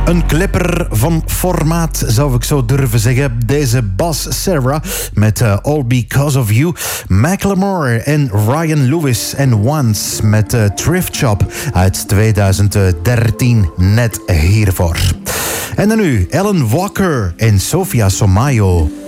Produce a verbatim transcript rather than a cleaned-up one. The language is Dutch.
Een clipper van formaat, zou ik zo durven zeggen. Deze Bas Sarah met uh, All Because of You. Macklemore en Ryan Lewis en Once met uh, Thrift Shop uit tweeduizend dertien. Net hiervoor. En dan nu Ellen Walker en Sofia Somayo.